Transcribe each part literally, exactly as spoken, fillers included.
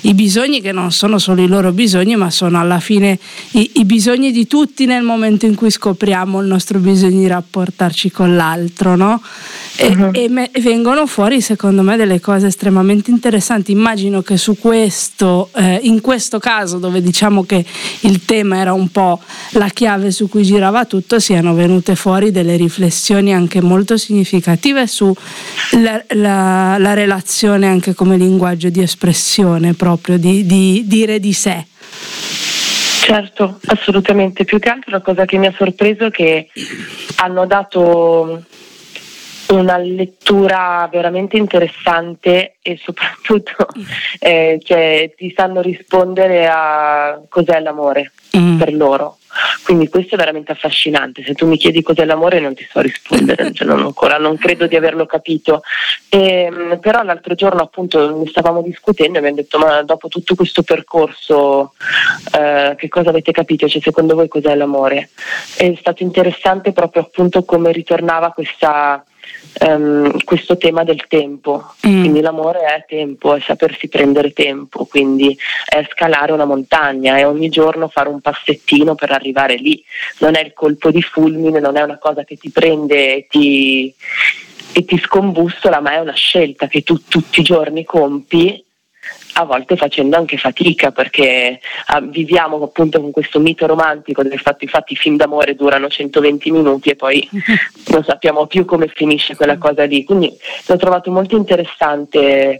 i bisogni che non sono solo i loro bisogni, ma sono alla fine i, i bisogni di tutti nel momento in cui scopriamo il nostro bisogno di rapportarci con l'altro, no? E, uh-huh. e, me, e vengono fuori secondo me delle cose estremamente interessanti. Immagino che su questo, eh, in questo caso dove diciamo che il tema era un po' la chiave su cui girava tutto, siano venute fuori delle riflessioni anche molto significative su la, la, la relazione anche come linguaggio di espressione, proprio di, di dire di sé. Certo, assolutamente. Più che altro la cosa che mi ha sorpreso è che hanno dato una lettura veramente interessante e soprattutto eh, cioè, ti sanno rispondere a cos'è l'amore mm. per loro. Quindi questo è veramente affascinante. Se tu mi chiedi cos'è l'amore non ti so rispondere, cioè non ancora non credo di averlo capito. E, però l'altro giorno appunto ne stavamo discutendo e abbiamo detto: ma dopo tutto questo percorso eh, che cosa avete capito? Cioè, secondo voi cos'è l'amore? È stato interessante proprio appunto come ritornava questa Um, questo tema del tempo, mm. quindi l'amore è tempo, è sapersi prendere tempo, quindi è scalare una montagna, è ogni giorno fare un passettino per arrivare lì, non è il colpo di fulmine, non è una cosa che ti prende e ti, e ti scombussola, ma è una scelta che tu tutti i giorni compi, a volte facendo anche fatica, perché ah, viviamo appunto con questo mito romantico del fatto, infatti i film d'amore durano centoventi minuti e poi non sappiamo più come finisce quella cosa lì, quindi l'ho trovato molto interessante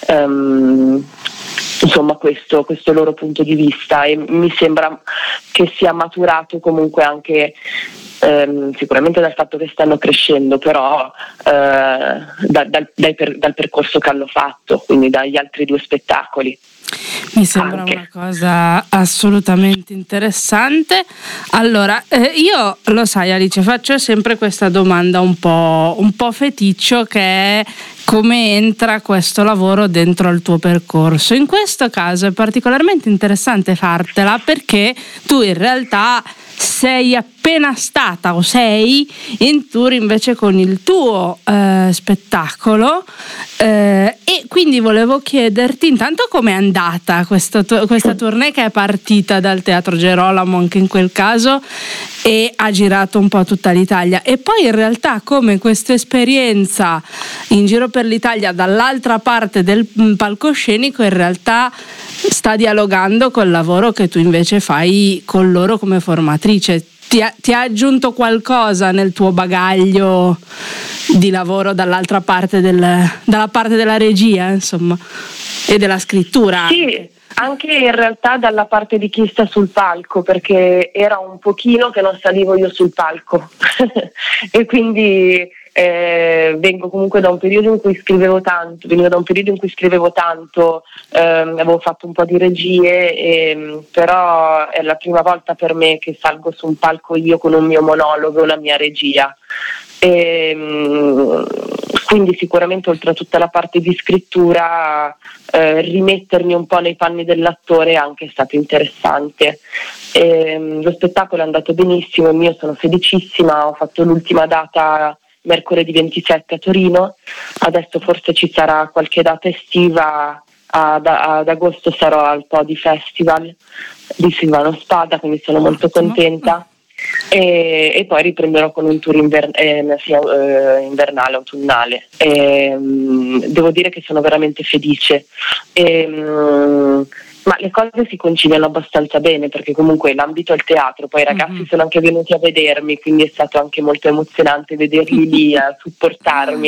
um, insomma questo, questo loro punto di vista, e mi sembra che sia maturato comunque anche ehm, sicuramente dal fatto che stanno crescendo, però eh, da, dal, dal, per, dal percorso che hanno fatto, quindi dagli altri due spettacoli. Mi sembra anche una cosa assolutamente interessante. Allora, eh, io lo sai Alice, faccio sempre questa domanda un po', un po' feticcio, che è: come entra questo lavoro dentro al tuo percorso? In questo caso è particolarmente interessante fartela perché tu in realtà sei appena stata o sei in tour invece con il tuo eh, spettacolo eh, e quindi volevo chiederti intanto com'è andata questo, questa tournée che è partita dal Teatro Gerolamo anche in quel caso e ha girato un po' tutta l'Italia, e poi in realtà come questa esperienza in giro per l'Italia dall'altra parte del palcoscenico in realtà sta dialogando col lavoro che tu invece fai con loro come formatrice. Ti ha, ti ha aggiunto qualcosa nel tuo bagaglio di lavoro dall'altra parte del, dalla parte della regia, insomma, e della scrittura? Sì, anche in realtà dalla parte di chi sta sul palco, perché era un pochino che non salivo io sul palco e quindi Eh, vengo comunque da un periodo in cui scrivevo tanto, venivo da un periodo in cui scrivevo tanto, ehm, avevo fatto un po' di regie, e, però è la prima volta per me che salgo su un palco io con un mio monologo, una mia regia. E, quindi sicuramente oltre a tutta la parte di scrittura eh, rimettermi un po' nei panni dell'attore è anche stato interessante. E, lo spettacolo è andato benissimo, io sono felicissima, ho fatto l'ultima data mercoledì ventisette a Torino, adesso forse ci sarà qualche data estiva, ad, ad agosto sarò al Podi Festival di Silvano Spada, quindi sono molto contenta, e, e poi riprenderò con un tour inver, eh, eh, invernale, autunnale. E, mh, devo dire che sono veramente felice. E, mh, ma le cose si conciliano abbastanza bene, perché comunque l'ambito è il teatro, poi i ragazzi mm-hmm. sono anche venuti a vedermi, quindi è stato anche molto emozionante vederli lì a supportarmi.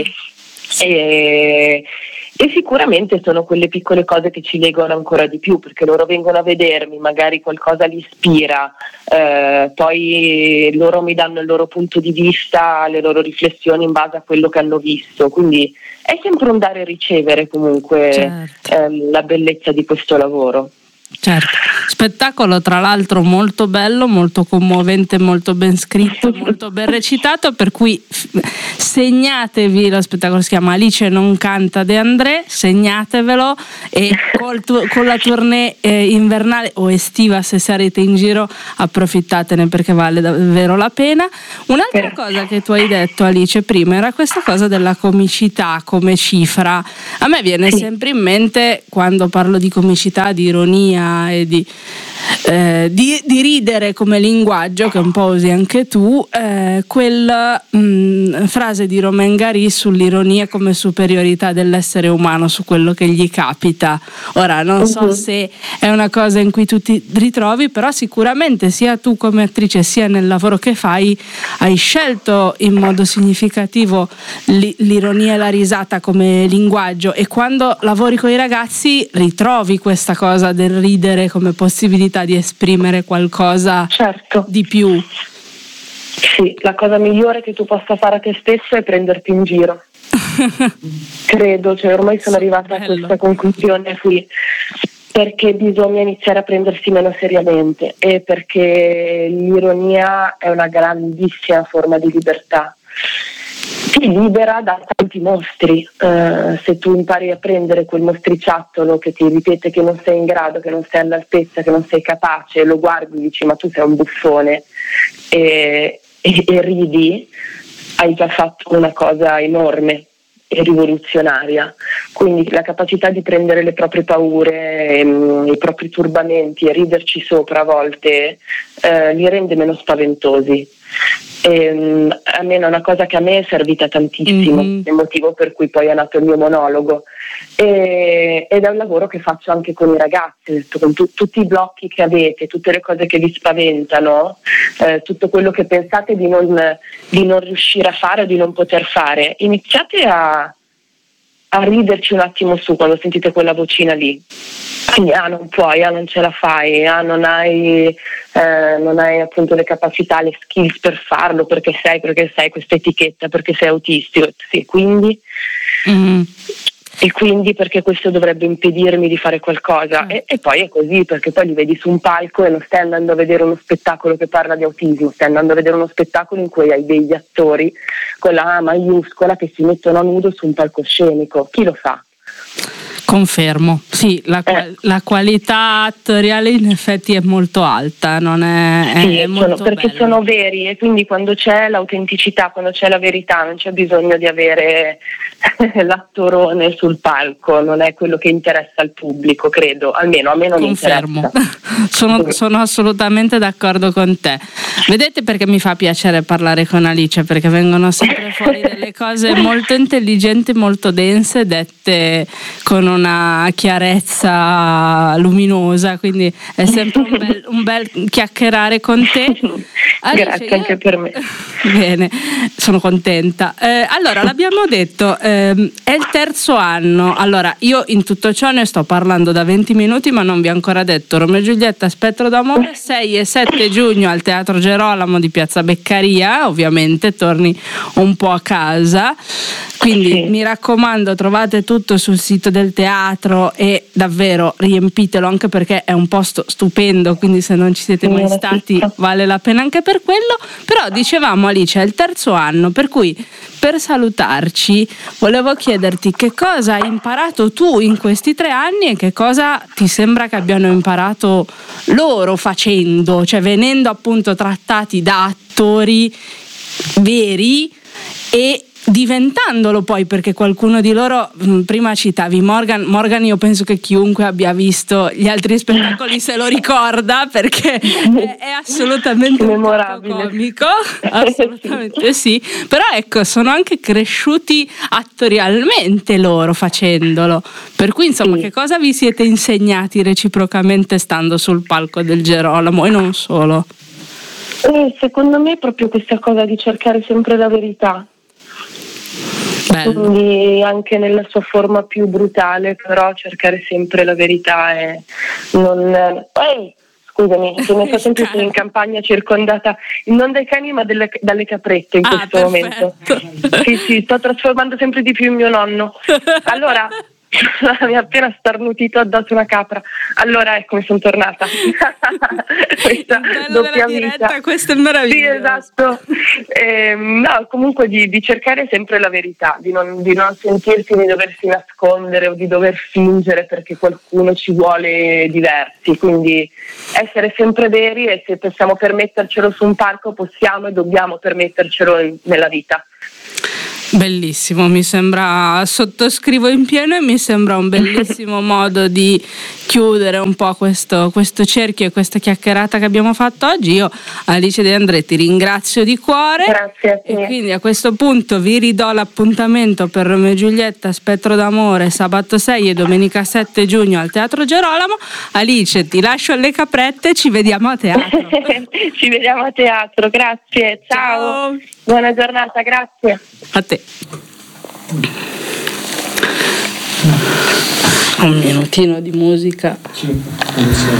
E, e sicuramente sono quelle piccole cose che ci legano ancora di più, perché loro vengono a vedermi, magari qualcosa li ispira, eh, poi loro mi danno il loro punto di vista, le loro riflessioni in base a quello che hanno visto, quindi è sempre un dare e ricevere comunque, certo. ehm, la bellezza di questo lavoro. Certo, spettacolo tra l'altro molto bello, molto commovente, molto ben scritto, molto ben recitato, per cui segnatevi, lo spettacolo si chiama Alice non canta De André, segnatevelo, e col tu- con la tournée eh, invernale o estiva, se sarete in giro, approfittatene perché vale davvero la pena. Un'altra cosa che tu hai detto, Alice, prima era questa cosa della comicità come cifra. A me viene Sì. sempre in mente, quando parlo di comicità, di ironia e di, eh, di, di ridere come linguaggio, che un po' usi anche tu, eh, quella mh, frase di Romain Gary sull'ironia come superiorità dell'essere umano su quello che gli capita. Ora non so Uh-huh. se è una cosa in cui tu ti ritrovi, però sicuramente sia tu come attrice sia nel lavoro che fai hai scelto in modo significativo l- l'ironia e la risata come linguaggio, e quando lavori con i ragazzi ritrovi questa cosa del ridere come possibilità di esprimere qualcosa Certo. di più. Sì, la cosa migliore che tu possa fare a te stesso è prenderti in giro. Credo, cioè ormai sono arrivata a Bello. questa conclusione qui, perché bisogna iniziare a prendersi meno seriamente, e perché l'ironia è una grandissima forma di libertà. Ti libera da tanti mostri. Uh, se tu impari a prendere quel mostriciattolo che ti ripete che non sei in grado, che non sei all'altezza, che non sei capace, lo guardi e dici ma tu sei un buffone, e, e, e ridi, hai già fatto una cosa enorme e rivoluzionaria. Quindi la capacità di prendere le proprie paure, ehm, i propri turbamenti e riderci sopra a volte eh, li rende meno spaventosi. E, a me è una cosa che a me è servita tantissimo, Mm-hmm. il motivo per cui poi è nato il mio monologo, e, ed è un lavoro che faccio anche con i ragazzi, con tu, tutti i blocchi che avete, tutte le cose che vi spaventano, eh, tutto quello che pensate di non, di non riuscire a fare o di non poter fare, iniziate a, a riderci un attimo su quando sentite quella vocina lì. Quindi ah non puoi, ah non ce la fai, ah non hai, eh, non hai appunto le capacità, le skills per farlo, perché sei, perché sei questa etichetta, perché sei autistico, sì, quindi Mm. e quindi perché questo dovrebbe impedirmi di fare qualcosa. Certo. E, e poi è così, perché poi li vedi su un palco e non stai andando a vedere uno spettacolo che parla di autismo, stai andando a vedere uno spettacolo in cui hai degli attori con la A maiuscola che si mettono a nudo su un palcoscenico. Chi lo fa? Confermo, sì, la, Eh. la qualità attoriale in effetti è molto alta, non è, è, Sì, è sono, molto perché bello. sono veri, e quindi quando c'è l'autenticità, quando c'è la verità, non c'è bisogno di avere l'attorone sul palco, non è quello che interessa al pubblico, credo, almeno a me non Confermo. interessa. sono, sono assolutamente d'accordo con te. Vedete perché mi fa piacere parlare con Alice, perché vengono sempre fuori delle cose molto intelligenti, molto dense, dette con una chiarezza luminosa, quindi è sempre un bel, un bel chiacchierare con te. Alice, Grazie io... anche per me. Bene, sono contenta. Eh, allora, l'abbiamo detto, ehm, è il terzo anno. Allora, io in tutto ciò ne sto parlando da venti minuti, ma non vi ho ancora detto. Romeo e Giulietta, Spettro d'amore, sei e sette giugno al Teatro Gerolamo di Piazza Beccaria. Ovviamente torni un po' a casa. Quindi Sì. mi raccomando, trovate tutto sul sito del teatro e davvero riempitelo, anche perché è un posto stupendo, quindi se non ci siete mai stati vale la pena anche per quello. Però dicevamo, Alice, è il terzo anno, per cui per salutarci volevo chiederti che cosa hai imparato tu in questi tre anni e che cosa ti sembra che abbiano imparato loro facendo, cioè venendo appunto trattati da attori veri e diventandolo poi, perché qualcuno di loro, prima citavi Morgan Morgan io penso che chiunque abbia visto gli altri spettacoli se lo ricorda, perché è, è assolutamente memorabile, comico, assolutamente sì, però ecco, sono anche cresciuti attorialmente loro facendolo, per cui insomma, sì. Che cosa vi siete insegnati reciprocamente stando sul palco del Gerolamo e non solo? E secondo me è proprio questa cosa di cercare sempre la verità. Bello. Quindi anche nella sua forma più brutale, però cercare sempre la verità e non... Ehi, scusami, nel frattempo sono in campagna circondata non dai cani ma delle, dalle caprette in ah, questo perfetto. momento. Sì, sì, sto trasformando sempre di più in mio nonno. Allora, mi ha appena starnutito addosso una capra. Allora ecco, mi sono tornata. Questa doppia diretta, vita. questo è meraviglioso. Sì, esatto. Eh, no, comunque di, di cercare sempre la verità, di non, di non sentirsi di doversi nascondere o di dover fingere perché qualcuno ci vuole diversi, quindi essere sempre veri, e se possiamo permettercelo su un palco possiamo e dobbiamo permettercelo in, nella vita. Bellissimo, mi sembra, sottoscrivo in pieno e mi sembra un bellissimo modo di chiudere un po' questo, questo cerchio e questa chiacchierata che abbiamo fatto oggi. Io, Alice De André, ti ringrazio di cuore. Grazie a te. E quindi a questo punto vi ridò l'appuntamento per Romeo e Giulietta Spettro d'amore sabato sei e domenica sette giugno al Teatro Gerolamo. Alice, ti lascio alle caprette, ci vediamo a teatro. Ci vediamo a teatro, grazie, ciao. Ciao. Buona giornata, grazie. A te. Un minutino di musica.